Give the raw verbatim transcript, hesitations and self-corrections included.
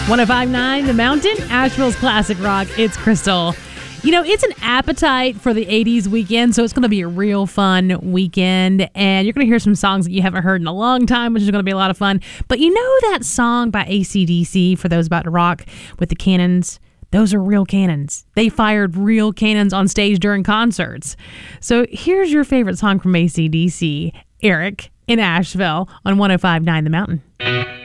one oh five point nine The Mountain, Asheville's classic rock. It's Crystal. You know, it's an appetite for the eighties weekend, so it's going to be a real fun weekend, and you're going to hear some songs that you haven't heard in a long time, which is going to be a lot of fun. But you know that song by A C D C, For Those About to Rock, with the cannons? Those are real cannons. They fired real cannons on stage during concerts. So here's your favorite song from A C D C, Eric in Asheville on one oh five point nine The Mountain.